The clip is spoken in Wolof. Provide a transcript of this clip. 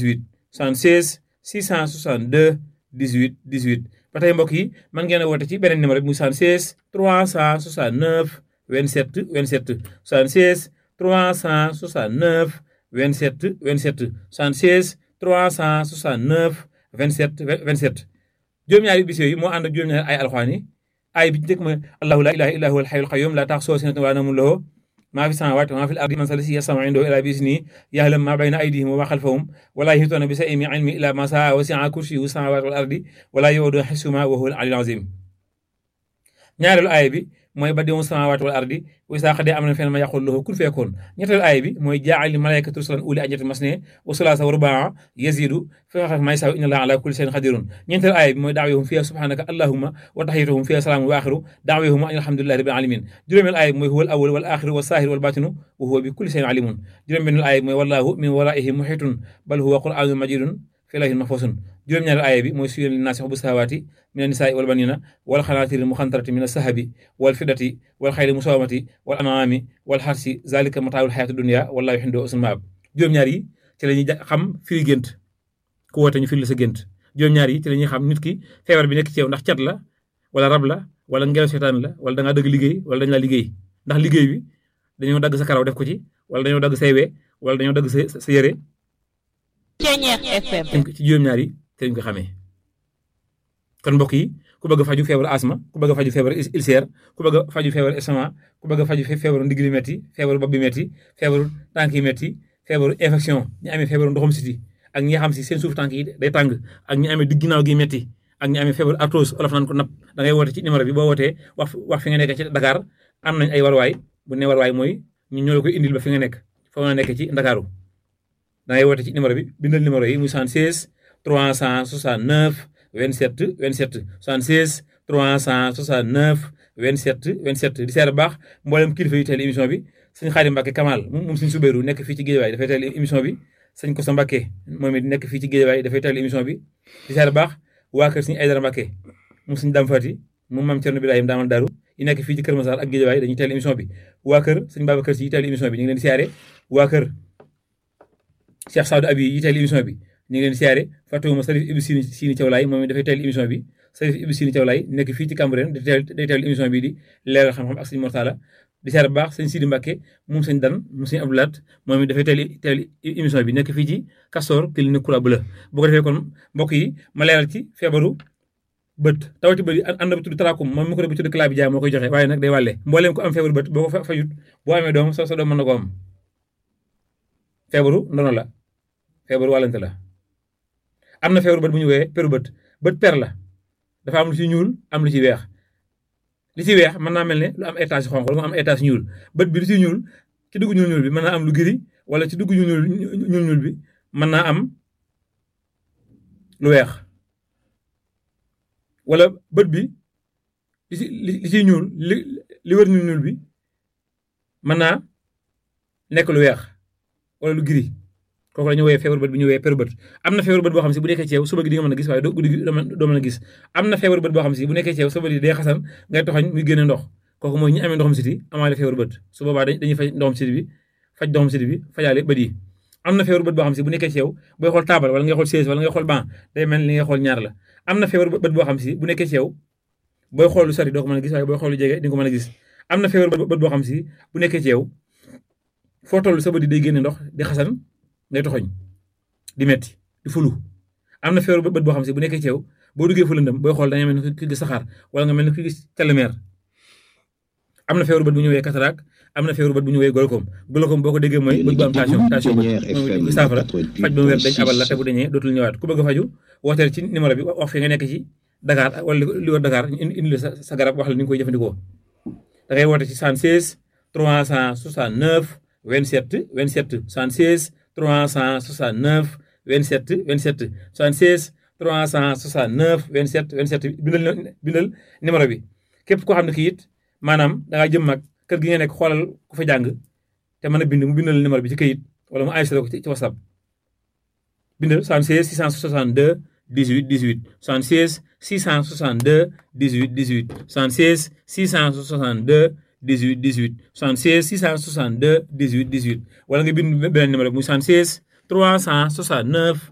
18 76 662 18 18 ba tey mbokk yi mën ngeen a woote ci beneen numéro bi muy 76 369 27 27 76 369 27 27 76 369 27 27 juróom-ñaari bis yooyu moo ànd ak juróom-ñaari ay alxuraan yi ay bi ci njëkk mooy allahu la ilaha illa huwa alhayyul qayyum la ta'khudhuhu sinatun wa la nawmun lahu ما في السماوات وما في الأرض من ذا الذي يسمع عنده إلا بإذنه يعلم ما بين أيديهم وما خلفهم ولا يحيطون بشيء من علمه إلا ما شاء وسع كرسيه السماوات والأرض ولا يؤوده حفظهما وهو العلي العظيم ñaareelu aaya bi mooy badi'u samaawaati wal ardi wa izaa qadaa amran fa innamaa yaquulu lahu kun fayakun ñetteelu aaya bi mooy jaa'ala malaa'ikata rusulan ulii ajnihatin masnaa wa sulaasa wa rubaa'a yaziidu fi xalqi maa yashaa'u inna Allaaha alaa kulli shay'in qadiirun ñeenteelu aaya bi mooy da'waahum fiihaa subhaanaka allaahumma wa tahiyyatuhum fiihaa salaamun wa aaxiru da'waahum anil hamdulillaahi rabbil aalamiin juróomeelu aaya bi mooy huwal awwalu wal aaxiru was zaahiru wal baatinu wa huwa bi kulli shay'in aliimun juróom-benneelu aaya bi mooy wallaahu min waraa'ihim muhiitun bal huwa qur'aanun majiidun fi lawhin mahfuuz juróom-ñaari aaya bi mooy suyyina linnaasi hubbu shahawaati mina nisaa'i wal baniina wal qanaatiiri l-muqantarati mina z-zahabi wal fiddati wal xayli musawwamati wal an'aami wal harsi zaalika mataa'ul hayaati dunya wallaahu indahu husnul ma'aab juróom-ñaar yi ci la ñuy xam firi gént ku woote ñu firi la sa gént juróom-ñaar yi ci la ñuy xam nit ki feebar bi nekk ci yow ndax cat la wala rab la wala ngelaw seetaan la wala da ngaa dëgg liggéey wala dañ laa liggéey ndax liggéey bi dañoo dagg sa karaw def ko ci wala dañoo dagg say wee wala dañoo dagg sa yére ci juróom-ñaar yi te ñu ko xamee kon mbokk yi ku bëgg a faju feebaru asma ku bëgg a faju feebaru ulcère ku bëgg a faju feebaru estomac ku bëgg a faju feebaru ndigli metti feebaru bopp bi metti feebaru tànk yi metti feebaru infection ñi amee feebaru ndoxum siti ak ñi nga xam si seen suuf tànk yi day tàng ak ñi amee digg ginnaaw gi metti ak ñi amee feebaru arthrose olof naan ko napp da ngay woote ci numéro bi boo wootee wax fi nga nekk ci Dakar am nañ ay warwaay bu ne warwaay mooy ñu ñoo la koy indil ba fi nga nekk fa nga nekk ci Ndakaaru da ngay woote ci numéro bi bindal numéro yi muy 76 369 27 27 76 369 27 27 di seer baax mboolem kilifa yi teel émission bi sëñ Xaadim Mbàkke Kamal moom sëñ Subeeru nekk fii ci Géejawaay dafay teel émission bi sëñ Kosa Mbàkke moom it nekk fii ci Géejawaay dafay teel émission bi di seer baax waa kër sëñ Aydara Mbàkke moom sëñ Dam Fati moom maam Cerno Birahim daamal Daaru yi nekk fii ci Kër Masar ak Géejawaay dañuy teel émission bi waa kër sëñ Babacar Si yi teel émission bi ñu ngi leen di siyaare waa kër Cheikh Saadou Abi yi teel émission bi ñu ngi leen di siyaare fàttewuma Sarif Ibou Sini Thiawlaay moom it dafay teel émission bi Sarif Ibou Sini Thiawlaay nekk fii ci Cambérène day teel émission bi di leeral xam-xam ak sëñ Mortala di siyaare bu baax sëñ Sidi Mbàkke moom sëñ Dan moom sëñ Abdoulaat moom it dafay teel émission bi nekk fii ci Castor clinique Croix Bleue boo ko defee kon mbokk yi ma leeral ci feebaru bët tawati bët yi ànd bi tudd trachome moom mi ko bi tudd clavi jaay moo koy joxe waaye nag day wàlle mbooleem ko am feebaru bët boo ko fajut boo amee doom sa doom mën na ko am feebaru ndono la feebaru wàllante la am na feebaru bët bu ñu woowee peru bët per la dafa am lu ci ñuul am lu ci weex li ci weex mën naa mel ne lu am étage xonq wala mu am étage ñuul bët bi lu ci ñuul ci dugg ñuul bi mën naa am lu gris wala ci dugg ñuul bi mën naa am lu weex wala bët bi li ci ñuul li wër ñuul bi mën naa nekk lu weex wala lu gris kooku la ñu woowee feebar bët bi ñu woowee peru bët am na feebar bët boo xam si bu nekkee ci yow suba gi di nga mën a gis waaye guddi gi doo mën a gis am na feebar bët boo xam si bu nekkee ci yow suba gi day xasan ngay toxañ muy génne ndox kooku mooy ñi amee ndoxum siti amaale feebar bët su boobaa dañuy faj ndoxum siti bi fajaale bët yi am na feebar bët boo xam si bu nekkee ci yow booy xool taabal wala ngay xool chaise wala ngay xool banc day mel li ngay xool ñaar la am na feebar bët boo xam si bu nekkee ci yow booy xool lu sori doo ko mën a gis waaye booy xool lu jege di nga ko mën a gis am na feebar bët boo xam si bu nekkee ci yow foo toll sa bët yi day génne ndox di xasan ngay toxoñ di metti di fulu am na feebar bët boo xam si bu nekkee ci yow boo duggee fu lëndëm booy xool da ngay mel ni ku gis saxaar wala nga mel ni ku gis telemeer am na feebar bët bu ñu woowee cataracte am na feebar bët bu ñu woowee glaucome boo ko déggee mooy bët bu am tension bët moom saafara faj ba mu wér dañ abal la te bu dañee dootul ñëwaat ku bëgg a faju wooteel ci numéro bi wax fi nga nekk ci Dakar wala li wër Dakar ñu indi la sa garab wax la ni nga koy jëfandikoo da ngay woote ci 76 369 27 27 76 369 27 27 76 369 27 27 bindal numéro bi képp koo xam ne kii it maanaam da ngaa jëm mag kër gi nga nekk xoolal ku fa jàng te mën a bind mu bindal numéro bi ci këyit wala mu enregistré ko ci WhatsApp bindal 76 662 18 18 76 662 18 18 76 662 18 18 76 662 18 18 wala nga bind beneen numéro bi muy 76 369